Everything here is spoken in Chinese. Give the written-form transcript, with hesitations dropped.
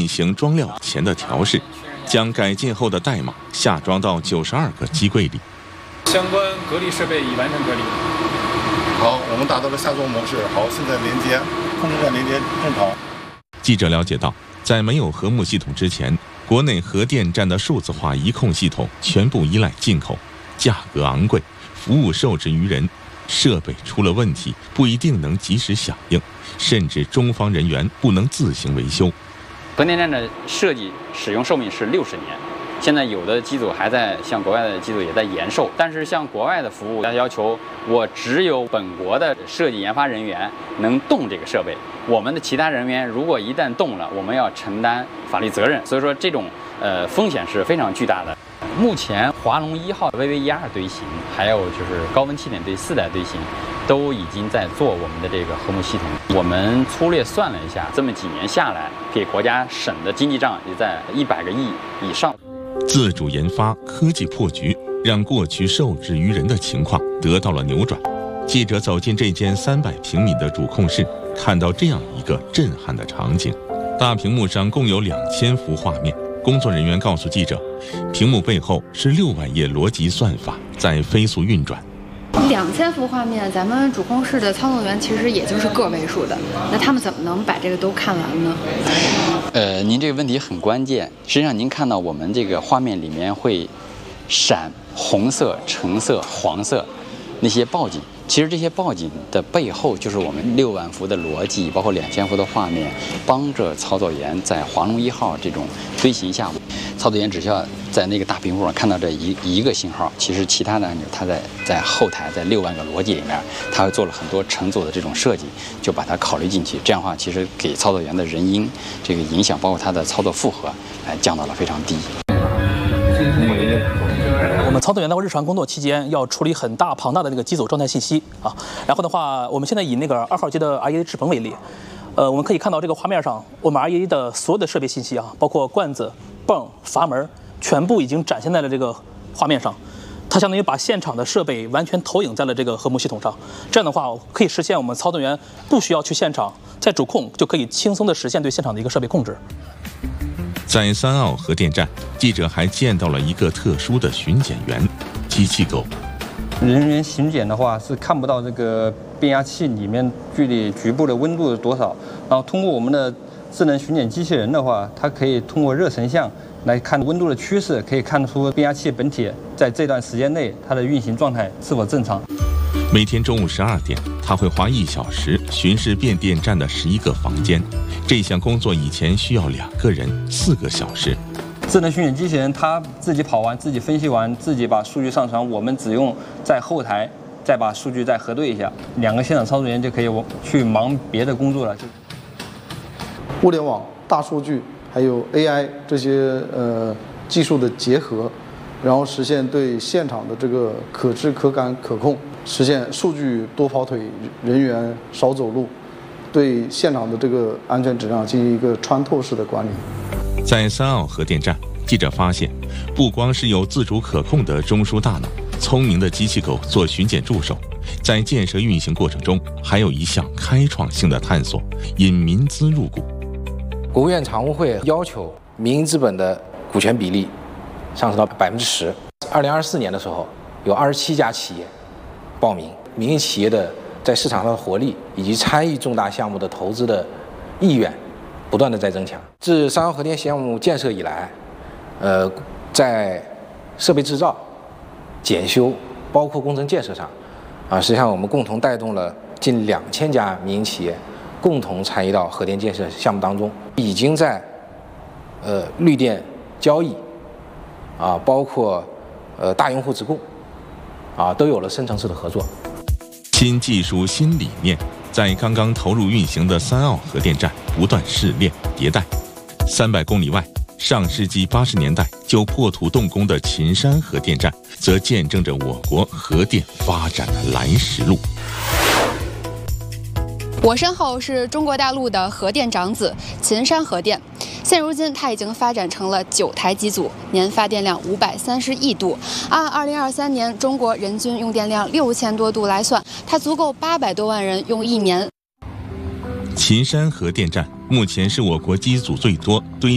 进行装料前的调试，将改进后的代码下装到92个机柜里。 相关隔离设备已完成隔离。 好，我们达到了下装模式。好，现在连接，控制站连接正常。 记者了解到，在没有核幕系统之前，国内核电站的数字化仪控系统全部依赖进口，价格昂贵，服务受制于人，设备出了问题不一定能及时响应，甚至中方人员不能自行维修。 核电站的设计使用寿命是60年，现在有的机组还在，像国外的机组也在延寿，但是像国外的服务，它要求我只有本国的设计研发人员能动这个设备，我们的其他人员如果一旦动了，我们要承担法律责任，所以说这种风险是非常巨大的。目前华龙1号 VV12堆型，还有就是高温气点堆4代堆型，都已经在做我们的这个核幕系统。我们粗略算了一下，这么几年下来，给国家省的经济账也在100个亿以上。 自主研发，科技破局，让过去受制于人的情况得到了扭转。记者走进这间300平米的主控室，看到这样一个震撼的场景：大屏幕上共有2000幅画面。工作人员告诉记者，屏幕背后是6万页逻辑算法在飞速运转。 2000幅画面，咱们主控室的操作员其实也就是个位数的，那他们怎么能把这个都看完呢？ 您这个问题很关键。实际上，您看到我们这个画面里面会闪红色、橙色、黄色那些报警。其实这些报警的背后，就是我们6万幅的逻辑，包括2000幅的画面，帮着操作员在华龙1号这种堆型下，操作员只需要在那个大屏幕上看到这一个信号，其实其他的按钮它在后台，在6万个逻辑里面，它会做了很多乘组的这种设计，就把它考虑进去。这样的话，其实给操作员的人因这个影响，包括它的操作负荷，降到了非常低。 我们操作员在日常工作期间要处理很庞大的那个机组状态信息啊。然后的话，我们现在以那个2号机的 REA 制棚为例，我们可以看到这个画面上，我们 REA 的所有的设备信息啊，包括罐子、泵、阀门，全部已经展现在了这个画面上。它相当于把现场的设备完全投影在了这个核幕系统上。这样的话，可以实现我们操作员不需要去现场，在主控就可以轻松的实现对现场的一个设备控制。 在3号核电站，记者还见到了一个特殊的巡检员——机器狗。 人员巡检的话是看不到这个变压器里面局部的温度是多少，然后通过我们的智能巡检机器人的话，它可以通过热成像来看温度的趋势，可以看出变压器本体在这段时间内它的运行状态是否正常。 每天中午12点，他会花1小时巡视变电站的11个房间。这项工作以前需要2个人，4个小时。 智能巡检机器人它自己跑完、自己分析完、自己把数据上传，我们只用在后台再把数据再核对一下，2个现场操作员就可以去忙别的工作了。 物联网、大数据还有 AI 这些技术的结合，然后实现对现场的这个可知、可感、可控，实现数据多跑腿，人员少走路，对现场的这个安全质量进行一个穿透式的管理。 在3号核电站，记者发现，不光是有自主可控的中枢大脑，聪明的机器狗做巡检助手，在建设运行过程中，还有一项开创性的探索：引民资入股。 国务院常务会要求民营资本的股权比例上升到10%。2024年的时候，有27家企业报名，民营企业的在市场上的活力以及参与重大项目的投资的意愿不断的在增强。自3号核电项目建设以来，在设备制造、检修，包括工程建设上，实际上我们共同带动了近2000家民营企业共同参与到核电建设项目当中，已经在绿电交易包括大用户直供都有了深层次的合作。 新技术、新理念在刚刚投入运行的3号核电站不断试炼迭代。300公里外，上世纪80年代就破土动工的秦山核电站，则见证着我国核电发展的来时路。 我身后是中国大陆的核电长子秦山核电，现如今它已经发展成了9台机组，年发电量530亿度。按2023年中国人均用电量6000多度来算，它足够800多万人用1年。 秦山核电站目前是我国机组最多、堆